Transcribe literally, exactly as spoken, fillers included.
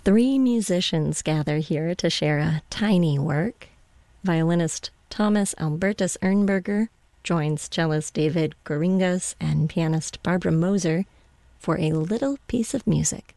Three musicians gather here to share a tiny work. Violinist Thomas Albertus Ernberger joins cellist David Goringas and pianist Barbara Moser for a little piece of music.